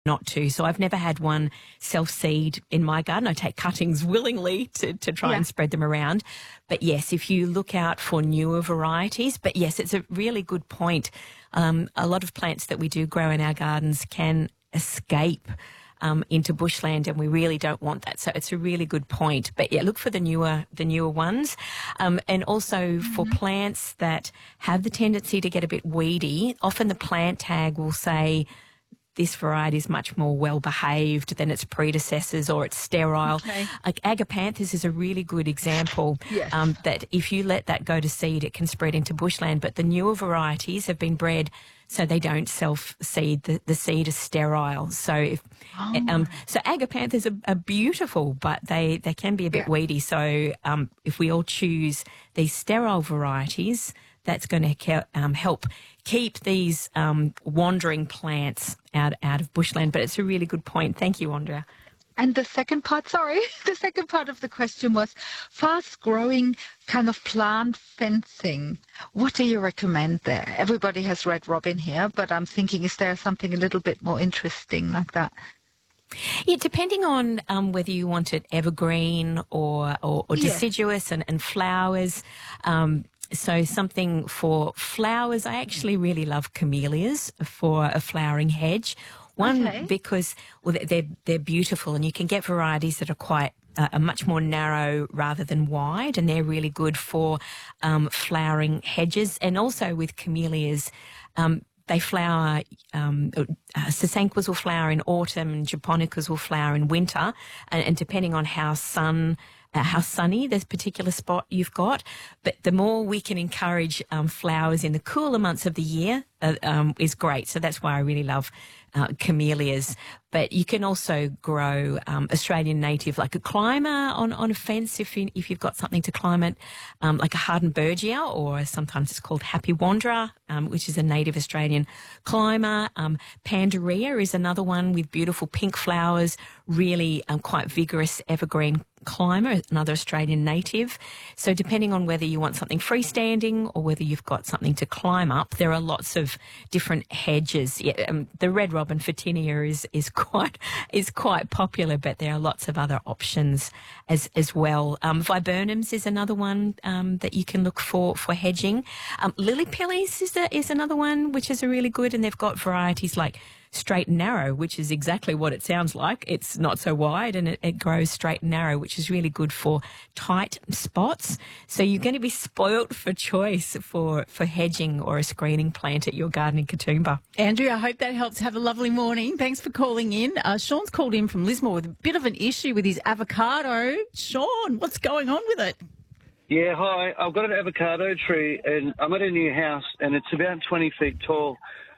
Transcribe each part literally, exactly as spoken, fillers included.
not to. So I've never had one self-seed in my garden. I take cuttings willingly to, to try Yeah. and spread them around. But yes, if you look out for newer varieties, but yes, it's a really good point. Um, a lot of plants that we do grow in our gardens can escape um, into bushland, and we really don't want that. So it's a really good point. But yeah, look for the newer, the newer ones. Um, and also for plants that have the tendency to get a bit weedy, often the plant tag will say, this variety is much more well-behaved than its predecessors, or it's sterile. Okay. Like Agapanthus is a really good example. Yes. um, that if you let that go to seed, it can spread into bushland. But the newer varieties have been bred so they don't self-seed. The, the seed is sterile. So if, um, so Agapanthus are, are beautiful, but they, they can be a bit Yeah. weedy. So um, if we all choose these sterile varieties, that's going to um, help keep these um, wandering plants out out of bushland. But it's a really good point. Thank you, Andrea. And the second part, sorry, the second part of the question was fast-growing kind of plant fencing. What do you recommend there? Everybody has Red Robin here, but I'm thinking, is there something a little bit more interesting like that? Yeah, depending on um, whether you want it evergreen or or, or Yeah. deciduous and, and flowers. Um, so something for flowers, I actually really love camellias for a flowering hedge. One, Okay. because well, they're they're beautiful, and you can get varieties that are quite uh, are much more narrow rather than wide, and they're really good for um, flowering hedges. And also with camellias, um, they flower, um, uh, Sasanquas will flower in autumn and Japonicas will flower in winter. And, and depending on how sun, uh, how sunny this particular spot you've got. But the more we can encourage um, flowers in the cooler months of the year uh, um, is great. So that's why I really love uh, camellias. But you can also grow um, Australian native, like a climber on, on a fence if, you, if you've got something to climb it, um, like a Hardenbergia, or sometimes it's called Happy Wanderer, um, which is a native Australian climber. Um, Pandaria is another one with beautiful pink flowers, really um, quite vigorous evergreen climber, another Australian native. So depending on whether you want something freestanding or whether you've got something to climb up, there are lots of different hedges. Yeah, um, the red robin Photinia is is quite is quite popular, but there are lots of other options as as well. Um, viburnums is another one um, that you can look for for hedging. Um, lily pillies is a, is another one which is a really good, and they've got varieties like straight and narrow, which is exactly what it sounds like. It's not so wide, and it, it grows straight and narrow, which is really good for tight spots. So you're going to be spoilt for choice for, for hedging or a screening plant at your garden in Katoomba. Andrea, I hope that helps. Have a lovely morning. Thanks for calling in. Uh, Sean's called in from Lismore with a bit of an issue with his avocado. Sean, what's going on with it? Yeah, hi. I've got an avocado tree, and I'm at a new house, and it's about twenty feet tall.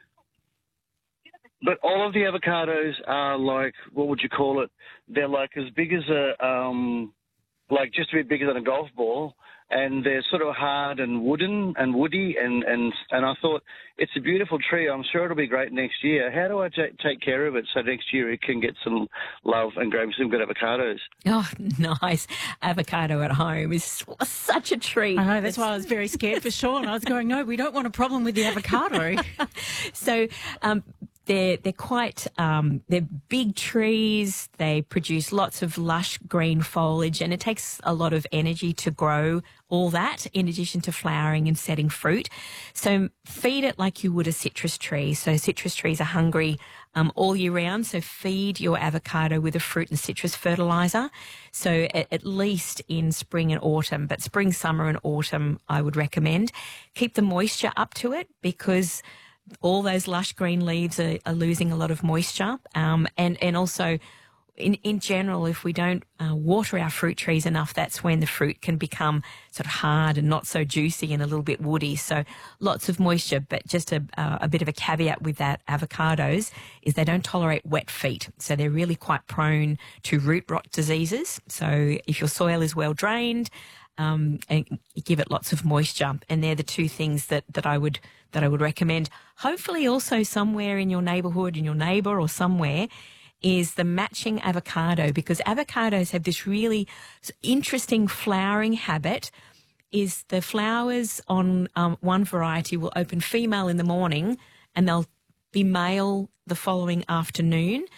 But all of the avocados are like, what would you call it? They're like as big as a, um, like just a bit bigger than a golf ball, and they're sort of hard and wooden and woody, and, and, and I thought, it's a beautiful tree. I'm sure it'll be great next year. How do I ta- take care of it so next year it can get some love and grow some good avocados? Oh, nice. Avocado at home is such a treat. I know, that's why I was very scared for Sean. I was going, no, we don't want a problem with the avocado. So, um, They're they're quite um, they're big trees. They produce lots of lush green foliage, and it takes a lot of energy to grow all that, in addition to flowering and setting fruit. So feed it like you would a citrus tree. So citrus trees are hungry um, all year round. So feed your avocado with a fruit and citrus fertilizer. So at, at least in spring and autumn, but spring, summer, and autumn, I would recommend. Keep the moisture up to it, because all those lush green leaves are, are losing a lot of moisture. Um, and, and also, in, in general, if we don't uh, water our fruit trees enough, that's when the fruit can become sort of hard and not so juicy and a little bit woody. So lots of moisture, but just a, uh, a bit of a caveat with that avocados is they don't tolerate wet feet. So they're really quite prone to root rot diseases. So if your soil is well drained, Um, and give it lots of moisture, and they're the two things that, that I would that I would recommend. Hopefully, also somewhere in your neighbourhood, in your neighbour or somewhere, is the matching avocado, because avocados have this really interesting flowering habit. Is the flowers on um, one variety will open female in the morning, and they'll be male the following afternoon.